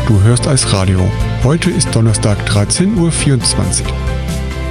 Du hörst Eisradio. Heute ist Donnerstag 13.24 Uhr.